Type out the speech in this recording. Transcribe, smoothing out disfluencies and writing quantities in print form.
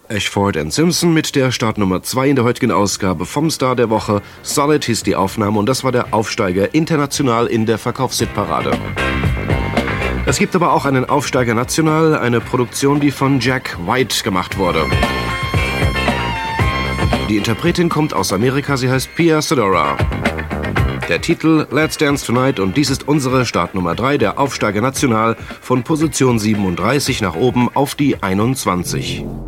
Ashford & Simpson mit der Startnummer 2 in der heutigen Ausgabe vom Star der Woche. Solid hieß die Aufnahme und das war der Aufsteiger international in der Verkaufshitparade. Es gibt aber auch einen Aufsteiger national, eine Produktion, die von Jack White gemacht wurde. Die Interpretin kommt aus Amerika, sie heißt Pia Sedora. Der Titel Let's Dance Tonight und dies ist unsere Startnummer 3, der Aufsteiger national von Position 37 nach oben auf die 21.